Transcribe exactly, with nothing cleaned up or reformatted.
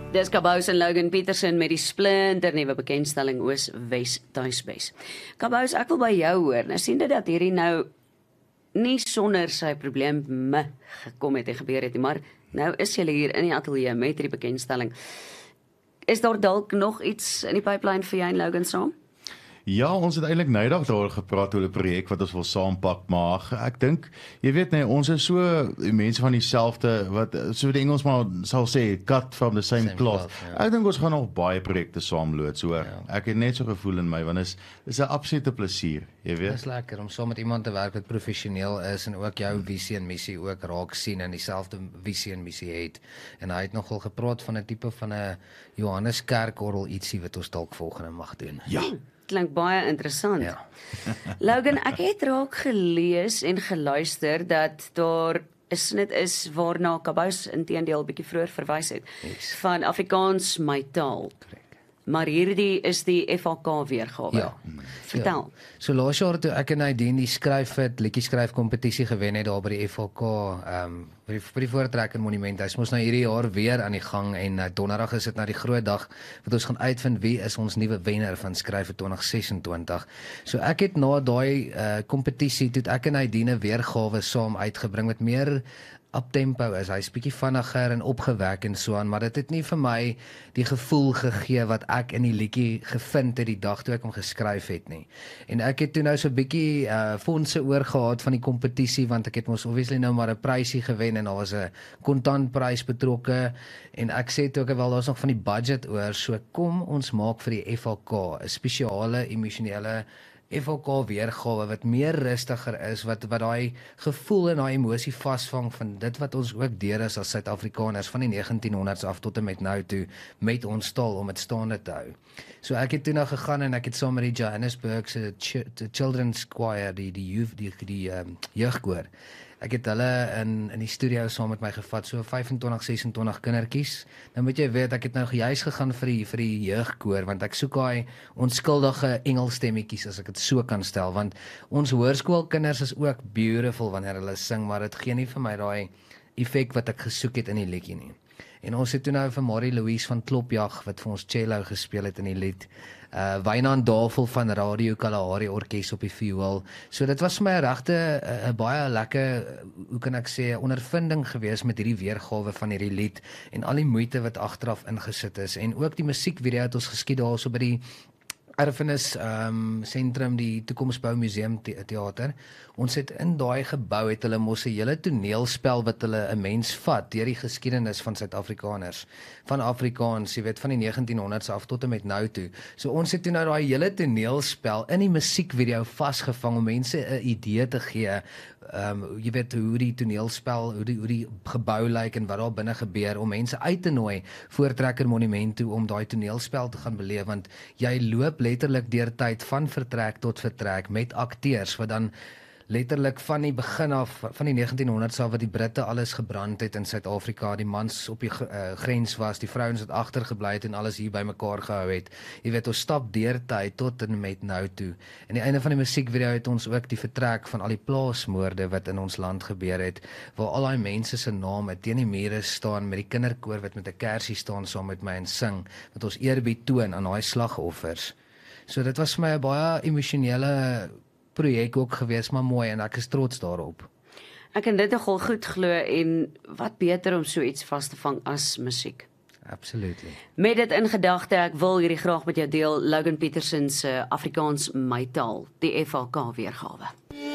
Dis Kabous en Logan Petersen met die splinter nuwe bekendstelling Oos-Wes Tuisbes. Kabous, ek wil by jou hoor. Nou sien dit dat hierdie nou nie sonder sy probleme gekom het en gebeur het nie, maar nou is jy hier in die ateljee met hierdie bekendstelling. Is daar dalk nog iets in die pipeline vir jou en Logan saam? Ja, ons het eintlik nydag daaroor gepraat oor 'n projek wat ons wil saampak, maar ek dink, jy weet nee, ons is so mense van dieselfde, wat so die Engelsman sal sê, cut from the same, same cloth. cloth ja. Ek dink ons gaan nog baie projekte saamloods, so ja. Ek het net so gevoel in my, want is is 'n absolute plesier, jy weet. Dit is lekker om saam met iemand te werk wat professioneel is en ook jou visie en missie ook raak sien en dieselfde visie en missie het. En hy het nogal gepraat van 'n tipe van 'n Johannes Kerkorrel ietsie wat ons dalk volgende mag doen. Ja. Klink baie interessant. Ja. Logan, ek het raak gelees en geluister dat daar 'n snit is waarna Kabous inteendeel 'n bietjie vroeër verwys het, yes. van Afrikaans my taal. Correct. Maar hierdie is die F H K weergawe. Ja. Vertel. Ja. So laas jaar toe ek en Nadine die skryf het, liedjie skryf kompetisie gewen het daar by die F H K, ehm um, by die, by die Voortrekker Monument. Hy's mos nou hierdie jaar weer aan die gang en uh, donderdag is dit nou die groot dag wat ons gaan uitvind wie is ons nuwe wenner van skryf vir twintig sesentwintig. So ek het na daai uh, kompetisie toe ek en Nadine weergawe saam uitgebring met meer uptempo is, hy's bietjie vinniger en opgewek en so aan, maar dit het nie vir my die gevoel gegee wat ek in die liedjie gevind het die dag toe ek hom geskryf het nie. En ek het toe nou so bietjie uh, fondse oorgehad van die kompetisie, want ek het mos obviously nou maar 'n prysie gewen en daar was 'n kontantprys betrokke en ek sê toe ook wel daar's nog van die budget oor, so kom ons maak vir die F H K 'n spesiale emosionele F H K weergawe wat meer rustiger is, wat wat daai gevoel en daai emosie vasvang van dit wat ons ook deur is as Suid-Afrikaners van die negentienhonderds af tot en met nou toe met ons taal om dit staande te hou. So ek het toe nou gegaan en ek het saam met die Johannesburgse ch Children's Choir, die die youth, die die um, jeugkoor. Ek het hulle in in die studio saam met my gevat, so vyfentwintig, sesentwintig kindertjies. Nou moet jy weet, ek het nou juis gegaan vir die vir die jeugkoor, want ek soek daai onskuldige engelstemmetjies, as ek dit so kan stel, want ons hoërskoolkinders is ook beautiful wanneer hulle sing, maar dit gee nie vir my daai effek wat ek gesoek het in die liedjie nie. En ons het toe nou vir Marie Louise van Klopjag wat vir ons cello gespeel het in die lied. Uh Wynand Davel van Radio Kalahari Orkees op die viool. So dit was vir my regte 'n baie lekker, hoe kan ek sê, ondervinding gewees met hierdie weergawe van hierdie lied en al die moeite wat agteraf ingesit is en ook die musiekvideo het ons geskied daarso by die Erfenis um, sentrum, die Toekomsbou Museum Theater. Ons het in daai gebou het hulle mos 'n hele toneelspel wat hulle 'n mens vat deur die geskiedenis van Suid-Afrikaners, van Afrikaans, jy weet, van die negentienhonderds af tot en met nou toe. So ons het toe nou daai hele toneelspel in die musiekvideo vasgevang om mense 'n idee te gee, um, jy weet, hoe die toneelspel, hoe die, hoe die gebou lyk en wat daar binne gebeur, om mense uit te nooi Voortrekker Monument toe om daai toneelspel te gaan beleef, want jy loop letterlik deur tyd van vertrek tot vertrek met akteurs wat dan letterlik van die begin af, van die negentienhonderds af, wat die Britte alles gebrand het in Suid-Afrika, die mans op die uh, grens was, die vrouens wat agtergebly het en alles hier bymekaar gehou het. Jy weet, ons stap deur tyd tot en met nou toe. En die einde van die musiekvideo het ons ook die vertrek van al die plaasmoorde wat in ons land gebeur het, waar al daai mense se name teen die mure staan met die kinderkoor wat met 'n kersie staan saam met my en sing, wat ons eerbied toon aan daai slagoffers. So dit was vir my 'n baie emosionele projek ook gewees, maar mooi en ek is trots daarop. Ek kan dit nogal goed glo en wat beter om so iets vas te vang as musiek. Absolutely. Met dit in gedagte, ek wil hierdie graag met jou deel, Logan Petersen se Afrikaans my taal, die F H K weergawe.